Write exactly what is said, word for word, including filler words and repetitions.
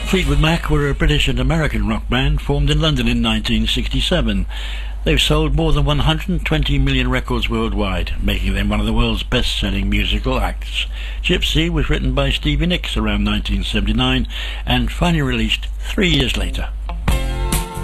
Fleetwood Mac were a British and American rock band formed in London in nineteen sixty-seven. They've sold more than one hundred twenty million records worldwide, making them one of the world's best-selling musical acts. Gypsy was written by Stevie Nicks around nineteen seventy-nine and finally released three years later.